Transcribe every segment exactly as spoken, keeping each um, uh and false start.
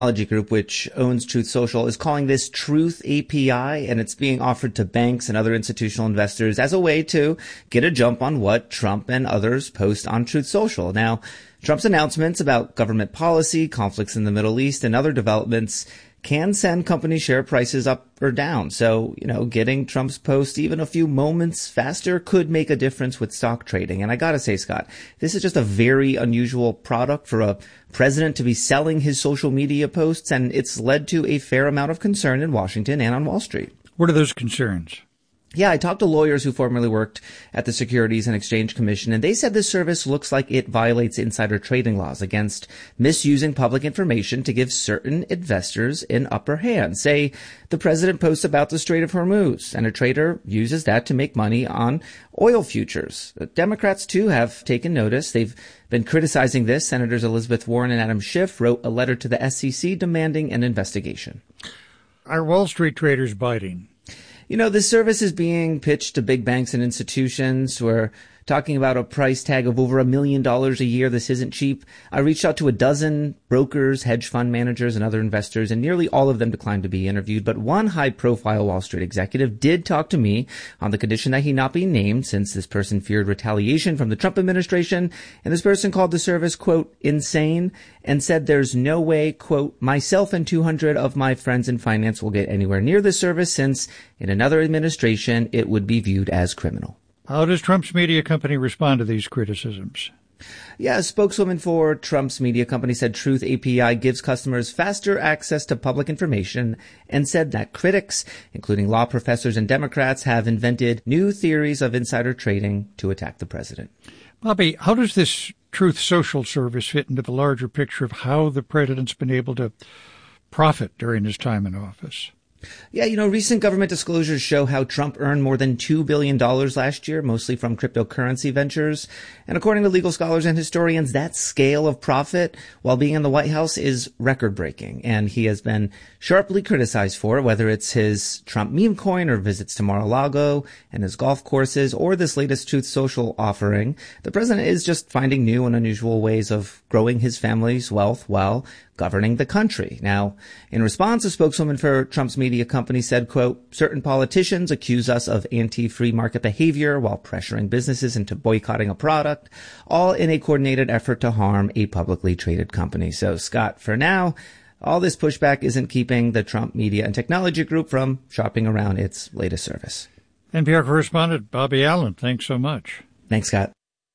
Technology Group, which owns Truth Social, is calling this Truth A P I, and it's being offered to banks and other institutional investors as a way to get a jump on what Trump and others post on Truth Social. Now, Trump's announcements about government policy, conflicts in the Middle East, and other developments can send company share prices up or down. So, you know, getting Trump's post even a few moments faster could make a difference with stock trading. And I gotta say, Scott, this is just a very unusual product for a president to be selling his social media posts, and it's led to a fair amount of concern in Washington and on Wall Street. What are those concerns? Yeah, I talked to lawyers who formerly worked at the Securities and Exchange Commission, and they said this service looks like it violates insider trading laws against misusing public information to give certain investors an upper hand. Say the president posts about the Strait of Hormuz, and a trader uses that to make money on oil futures. The Democrats, too, have taken notice. They've been criticizing this. Senators Elizabeth Warren and Adam Schiff wrote a letter to the S E C demanding an investigation. Are Wall Street traders biting? You know, this service is being pitched to big banks and institutions. We're talking about a price tag of over a million dollars a year. This isn't cheap. I reached out to a dozen brokers, hedge fund managers, and other investors, and nearly all of them declined to be interviewed. But one high-profile Wall Street executive did talk to me on the condition that he not be named, since this person feared retaliation from the Trump administration. And this person called the service, quote, insane, and said there's no way, quote, myself and two hundred of my friends in finance will get anywhere near this service, since in another administration it would be viewed as criminal. How does Trump's media company respond to these criticisms? Yeah, a spokeswoman for Trump's media company said Truth A P I gives customers faster access to public information, and said that critics, including law professors and Democrats, have invented new theories of insider trading to attack the president. Bobby, how does this Truth Social service fit into the larger picture of how the president's been able to profit during his time in office? Yeah, you know, recent government disclosures show how Trump earned more than two billion dollars last year, mostly from cryptocurrency ventures. And according to legal scholars and historians, that scale of profit while being in the White House is record-breaking. And he has been sharply criticized for it, whether it's his Trump meme coin or visits to Mar-a-Lago and his golf courses or this latest Truth Social offering. The president is just finding new and unusual ways of growing his family's wealth while governing the country. Now, in response, a spokeswoman for Trump's media company said, quote, certain politicians accuse us of anti-free market behavior while pressuring businesses into boycotting a product, all in a coordinated effort to harm a publicly traded company. So, Scott, for now, all this pushback isn't keeping the Trump Media and Technology Group from shopping around its latest service. N P R correspondent Bobby Allen, thanks so much. Thanks, Scott.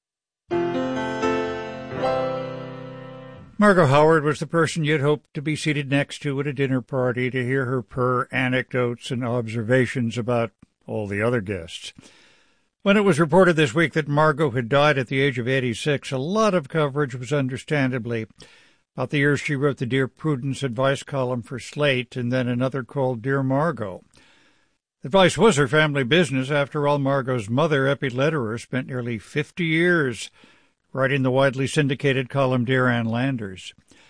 Margo Howard was the person you'd hoped to be seated next to at a dinner party to hear her purr anecdotes and observations about all the other guests. When it was reported this week that Margo had died at the age of eighty-six, a lot of coverage was understandably about the years she wrote the Dear Prudence advice column for Slate and then another called Dear Margo. Advice was her family business. After all, Margo's mother, Eppie Lederer, spent nearly fifty years writing the widely syndicated column Dear Ann Landers.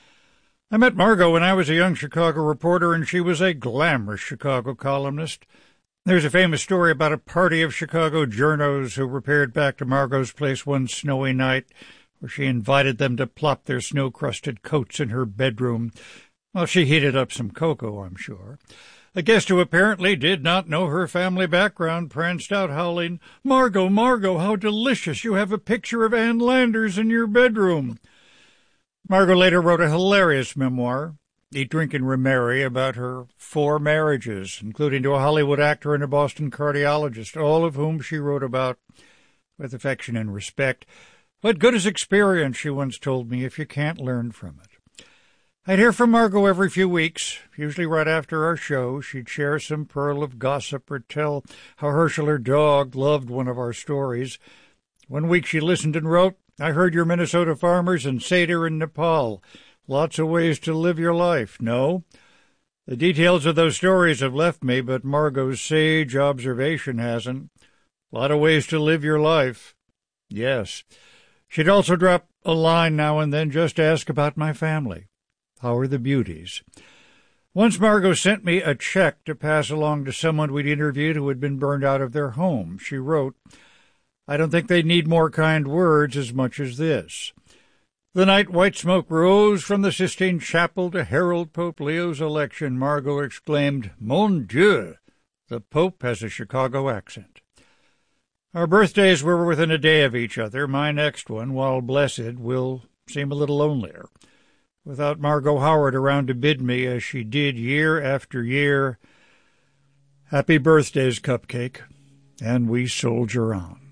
I met Margo when I was a young Chicago reporter, and she was a glamorous Chicago columnist. There's a famous story about a party of Chicago journos who repaired back to Margo's place one snowy night, where she invited them to plop their snow-crusted coats in her bedroom. Well, she heated up some cocoa, I'm sure. A guest who apparently did not know her family background pranced out howling, Margo, Margo, how delicious, you have a picture of Ann Landers in your bedroom. Margo later wrote a hilarious memoir, Eat, Drink, and Remarry, about her four marriages, including to a Hollywood actor and a Boston cardiologist, all of whom she wrote about with affection and respect. What good is experience, she once told me, if you can't learn from it? I'd hear from Margo every few weeks, usually right after our show. She'd share some pearl of gossip or tell how Herschel, her dog, loved one of our stories. One week she listened and wrote, I heard your Minnesota farmers and Seder in Nepal. Lots of ways to live your life. No? The details of those stories have left me, but Margo's sage observation hasn't. A lot of ways to live your life. Yes. She'd also drop a line now and then, just ask about my family. How are the beauties? Once Margo sent me a check to pass along to someone we'd interviewed who had been burned out of their home. She wrote, I don't think they need more kind words as much as this. The night white smoke rose from the Sistine Chapel to herald Pope Leo's election, Margot exclaimed, "Mon Dieu, the Pope has a Chicago accent." Our birthdays were within a day of each other. My next one, while blessed, will seem a little lonelier. Without Margot Howard around to bid me, as she did year after year, happy birthdays, Cupcake, and we soldier on.